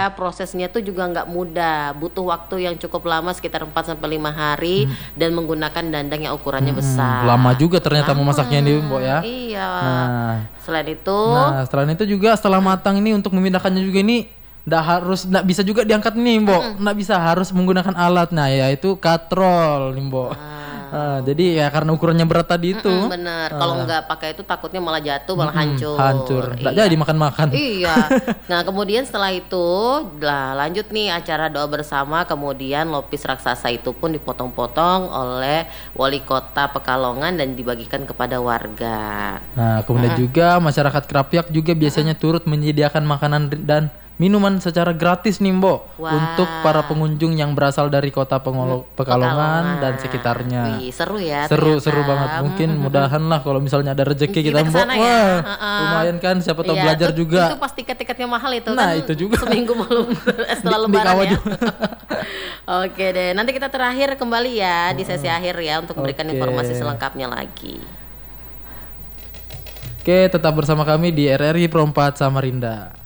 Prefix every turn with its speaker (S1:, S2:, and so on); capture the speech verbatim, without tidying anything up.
S1: mereka prosesnya tuh juga nggak mudah, butuh waktu yang cukup lama sekitar empat sampai lima hari hmm. dan menggunakan dandang yang ukurannya hmm. besar.
S2: Lama juga ternyata
S1: lama.
S2: memasaknya ini Mbok ya.
S1: Iya.
S2: Nah,
S1: selain itu,
S2: nah selain itu juga setelah matang ini untuk memindahkannya juga ini nggak harus, nggak bisa juga diangkat nih Mbok, hmm. nggak bisa, harus menggunakan alat, nah yaitu katrol nih Mbok. Nah. Nah, jadi ya karena ukurannya berat tadi itu.
S1: Mm-mm, bener. Uh. Kalau nggak pakai itu takutnya malah jatuh, malah hancur.
S2: Hancur. Nggak iya. jadi makan-makan.
S1: Iya. Nah kemudian setelah itu, lah lanjut nih acara doa bersama. Kemudian lopis raksasa itu pun dipotong-potong oleh wali kota Pekalongan dan dibagikan kepada warga.
S2: Nah kemudian uh. juga masyarakat Krapyak juga biasanya uh. turut menyediakan makanan dan minuman secara gratis nih Mbok. Wah. Untuk para pengunjung yang berasal dari kota Pengolo- Pekalongan, Pekalongan dan sekitarnya.
S1: Wih, seru ya.
S2: Seru
S1: ternyata.
S2: seru banget. Mungkin mm-hmm. mudahan lah kalau misalnya ada rezeki kita, kita Mbok.
S1: Ya.
S2: Wah,
S1: uh-uh.
S2: lumayan kan, siapa tahu
S1: iya,
S2: belajar
S1: itu,
S2: juga.
S1: Itu pasti tiket-tiketnya mahal itu
S2: nah,
S1: kan.
S2: itu juga.
S1: Seminggu belum setelah
S2: di,
S1: lebaran
S2: di
S1: ya. Oke deh. Nanti kita terakhir kembali ya di sesi akhir ya untuk memberikan okay. informasi selengkapnya lagi.
S2: Oke, tetap bersama kami di R R I Pro empat Samarinda.